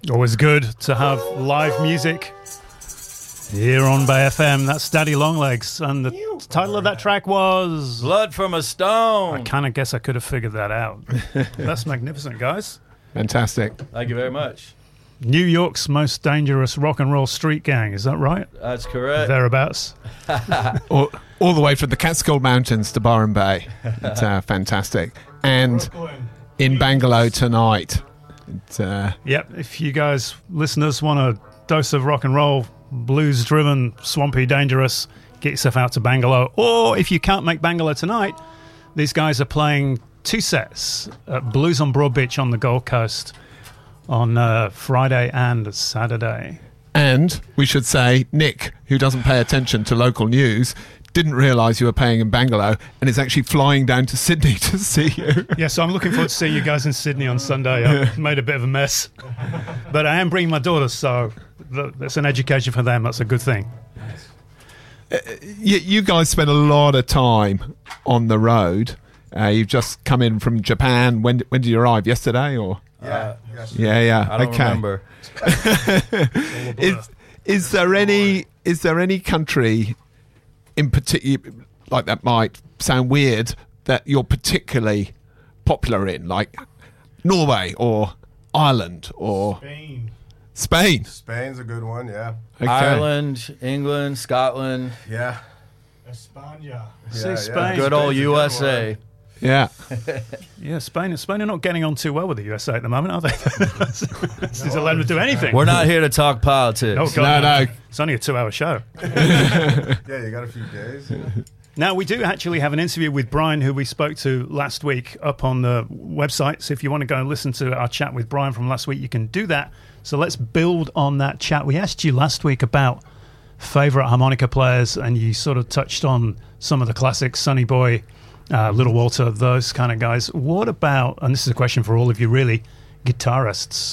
Always good to have live music here on Bay FM. That's Daddy Longlegs, and the title of that track was Blood from a Stone. I kind of guess I could have figured that out. That's magnificent, guys. Fantastic. Thank you very much. New York's most dangerous rock and roll street gang, is that right? That's correct. Thereabouts. all the way from the Catskill Mountains to Byron Bay. It's fantastic. And in Bangalore tonight. Yep, if you guys, listeners, want a dose of rock and roll, blues-driven, swampy, dangerous, get yourself out to Bangalore. Or if you can't make Bangalore tonight, these guys are playing 2 sets at Blues on Broadbeach on the Gold Coast on Friday and Saturday. And we should say, Nick, who doesn't pay attention to local news, didn't realise you were playing in Bangalore and is actually flying down to Sydney to see you. Yeah, so I'm looking forward to seeing you guys in Sydney on Sunday. I've made a bit of a mess. But I am bringing my daughters, so that's an education for them. That's a good thing. You guys spend a lot of time on the road. You've just come in from Japan. When did you arrive? Yesterday or? Yeah. Yeah. I don't remember. Is there any country in particular, like that might sound weird, that you're particularly popular in, like Norway or Ireland or Spain? Spain's a good one, yeah. Okay. Ireland, England, Scotland. Yeah. España. See, Spain. Good old USA. Yeah. Yeah, Spain are not getting on too well with the USA at the moment, are they? This is allowed to do anything. We're not here to talk politics. Oh, God, No. It's only a 2-hour show. Yeah, you got a few days. Now, we do actually have an interview with Brian, who we spoke to last week, up on the website. So if you want to go and listen to our chat with Brian from last week, you can do that. So let's build on that chat. We asked you last week about favourite harmonica players, and you sort of touched on some of the classics, Sonny Boy, Little Walter, those kind of guys. What about, and this is a question for all of you really, guitarists?